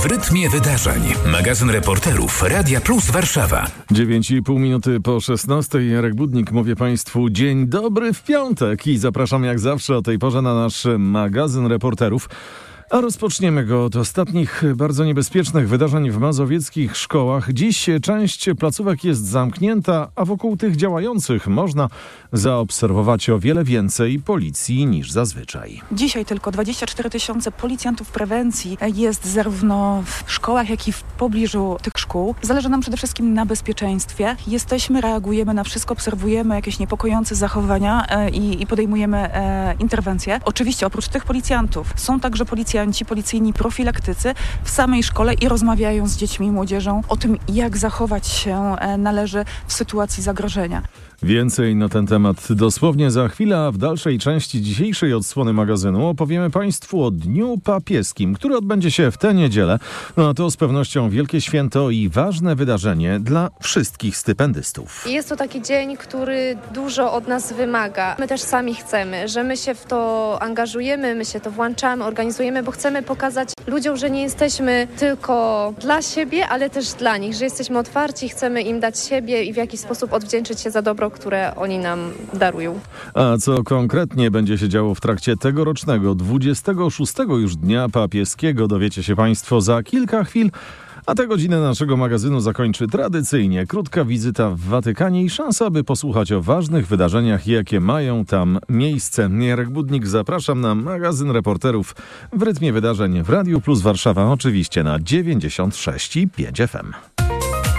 W rytmie wydarzeń. Magazyn reporterów Radia Plus Warszawa. 9,5 minuty po 16. Jarek Budnik, mówię Państwu dzień dobry w piątek i zapraszam jak zawsze o tej porze na nasz magazyn reporterów. A rozpoczniemy go od ostatnich bardzo niebezpiecznych wydarzeń w mazowieckich szkołach. Dziś część placówek jest zamknięta, a wokół tych działających można zaobserwować o wiele więcej policji niż zazwyczaj. Dzisiaj tylko 24 000 policjantów prewencji jest zarówno w szkołach, jak i w pobliżu tych szkół. Zależy nam przede wszystkim na bezpieczeństwie. Reagujemy na wszystko, obserwujemy jakieś niepokojące zachowania i podejmujemy interwencje. Oczywiście oprócz tych policjantów są także policyjni profilaktycy w samej szkole i rozmawiają z dziećmi i młodzieżą o tym, jak zachować się należy w sytuacji zagrożenia. Więcej na ten temat dosłownie za chwilę, a w dalszej części dzisiejszej odsłony magazynu opowiemy Państwu o Dniu Papieskim, który odbędzie się w tę niedzielę. No a to z pewnością wielkie święto i ważne wydarzenie dla wszystkich stypendystów. Jest to taki dzień, który dużo od nas wymaga. My też sami chcemy, że my się w to angażujemy, my się to włączamy, organizujemy, bo chcemy pokazać ludziom, że nie jesteśmy tylko dla siebie, ale też dla nich, że jesteśmy otwarci, chcemy im dać siebie i w jakiś sposób odwdzięczyć się za dobro, które oni nam darują. A co konkretnie będzie się działo w trakcie tegorocznego 26. już Dnia Papieskiego, dowiecie się Państwo za kilka chwil. A tę godzinę naszego magazynu zakończy tradycyjnie krótka wizyta w Watykanie i szansa, by posłuchać o ważnych wydarzeniach, jakie mają tam miejsce. Jarek Budnik, zapraszam na magazyn reporterów w rytmie wydarzeń w Radiu Plus Warszawa, oczywiście na 96,5 FM.